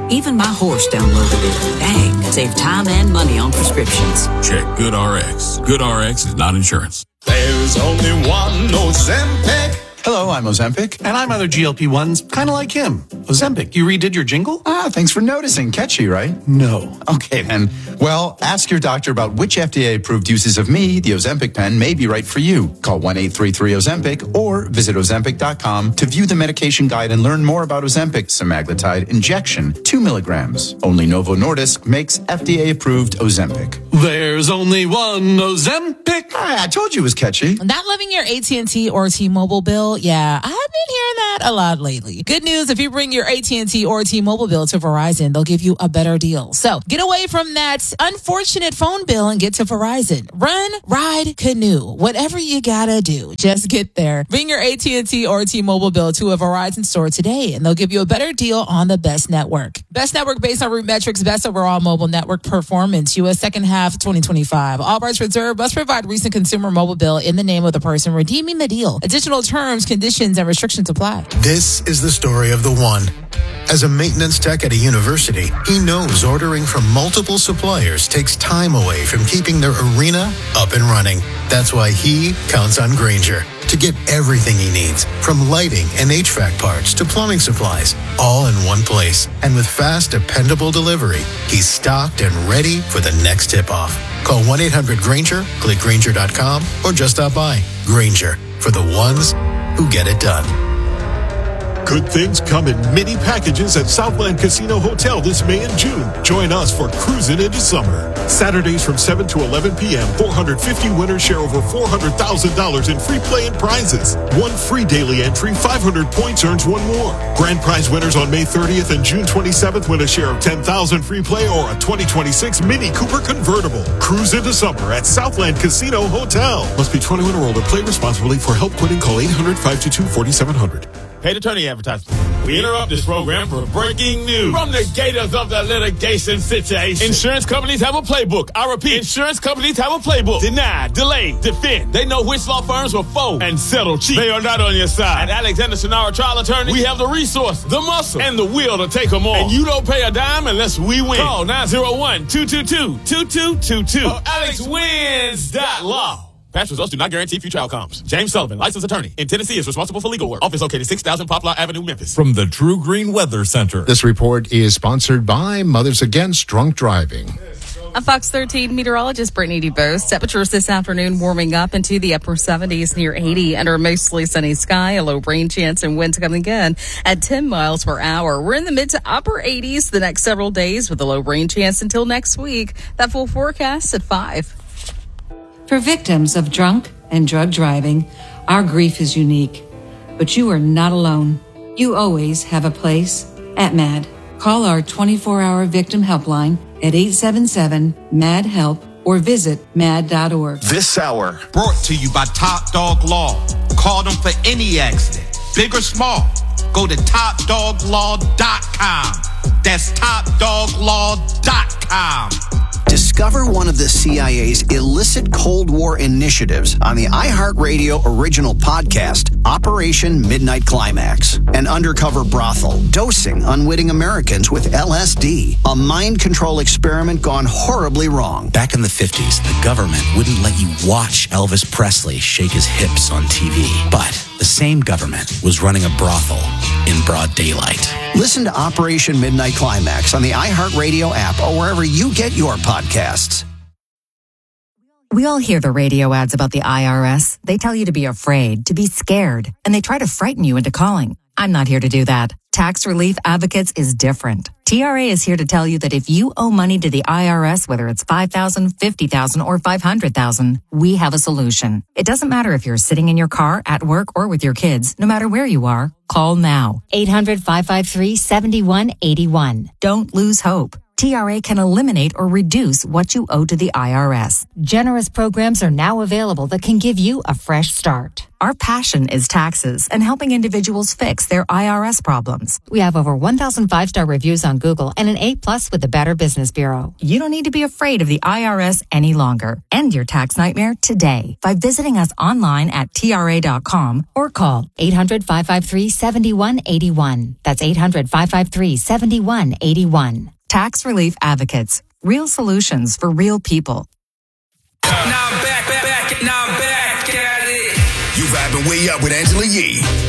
Even my horse downloaded it. Dang, save time and money on prescriptions. Check GoodRx. GoodRx is not insurance. There's only one Ozempic. Hello, I'm Ozempic. And I'm other GLP-1s, kind of like him. Ozempic, you redid your jingle? Thanks for noticing. Catchy, right? No. Okay, then. Well, ask your doctor about which FDA-approved uses of me, the Ozempic pen, may be right for you. Call 1-833-OZEMPIC or visit Ozempic.com to view the medication guide and learn more about Ozempic semaglutide injection, 2 milligrams. Only Novo Nordisk makes FDA-approved Ozempic. There's only one Ozempic. I told you it was catchy. Not loving your AT&T or T-Mobile bill? Yeah, I've been hearing that a lot lately. Good news, if you bring your AT&T or T-Mobile bill to Verizon, they'll give you a better deal. So get away from that unfortunate phone bill and get to Verizon. Run, ride, canoe. Whatever you gotta do, just get there. Bring your AT&T or T-Mobile bill to a Verizon store today, and they'll give you a better deal on the best network. Best network based on RootMetrics, best overall mobile network performance. U.S. second half 2025. All rights reserved. Must provide recent consumer mobile bill in the name of the person redeeming the deal. Additional terms, conditions, and restrictions apply. This is the story of the one. As a maintenance tech at a university, he knows ordering from multiple suppliers takes time away from keeping their arena up and running. That's why he counts on Grainger to get everything he needs, from lighting and HVAC parts to plumbing supplies, all in one place. And with fast, dependable delivery, he's stocked and ready for the next tip-off. Call 1-800-GRAINGER, click Grainger.com, or just stop by. Grainger, for the ones who get it done. Good things come in mini packages at Southland Casino Hotel this May and June. Join us for Cruising into Summer. Saturdays from 7 to 11 p.m., 450 winners share over $400,000 in free play and prizes. One free daily entry, 500 points earns one more. Grand prize winners on May 30th and June 27th win a share of $10,000 free play or a 2026 Mini Cooper convertible. Cruise into Summer at Southland Casino Hotel. Must be 21 or older. Play responsibly. For help quitting, call 800-522-4700. Paid attorney advertisement. We interrupt this program for breaking news from the gators of the litigation situation. Insurance companies have a playbook. I repeat, insurance companies have a playbook. Deny, delay, defend. They know which law firms will fold and settle cheap. They are not on your side. At Alexander Sonara Trial Attorney, we have the resource, the muscle, and the will to take them on. And you don't pay a dime unless we win. Call 901-222-2222 or AlexWins.law. Past results do not guarantee future outcomes. James Sullivan, licensed attorney in Tennessee, is responsible for legal work. Office located 6000 Poplar Avenue, Memphis. From the True Green Weather Center. This report is sponsored by Mothers Against Drunk Driving. I'm Fox 13 meteorologist Brittany DuBose. Temperatures this afternoon warming up into the upper 70s near 80 under a mostly sunny sky. A low rain chance and winds coming in at 10 miles per hour. We're in the mid to upper 80s the next several days with a low rain chance until next week. That full forecast at 5. For victims of drunk and drug driving, our grief is unique. But you are not alone. You always have a place at MAD. Call our 24-hour victim helpline at 877-MAD-HELP or visit mad.org. This hour brought to you by Top Dog Law. Call them for any accident, big or small. Go to topdoglaw.com. That's topdoglaw.com. Discover one of the CIA's illicit Cold War initiatives on the iHeartRadio original podcast, Operation Midnight Climax. An undercover brothel dosing unwitting Americans with LSD. A mind control experiment gone horribly wrong. Back in the 50s, the government wouldn't let you watch Elvis Presley shake his hips on TV. But the same government was running a brothel in broad daylight. Listen to Operation Midnight Climax on the iHeartRadio app or wherever you get your podcasts. We all hear the radio ads about the IRS. They tell you to be afraid, to be scared, and they try to frighten you into calling. I'm not here to do that. Tax Relief Advocates is different. TRA is here to tell you that if you owe money to the IRS, whether it's $5,000, $50,000, or $500,000, we have a solution. It doesn't matter if you're sitting in your car, at work, or with your kids. No matter where you are, call now. 800-553-7181. Don't lose hope. TRA can eliminate or reduce what you owe to the IRS. Generous programs are now available that can give you a fresh start. Our passion is taxes and helping individuals fix their IRS problems. We have over 1,000 5-star reviews on Google and an A+ with the Better Business Bureau. You don't need to be afraid of the IRS any longer. End your tax nightmare today by visiting us online at TRA.com or call 800-553-7181. That's 800-553-7181. Tax Relief Advocates. Real solutions for real people. Now I'm back at it. You vibing way up with Angela Yee.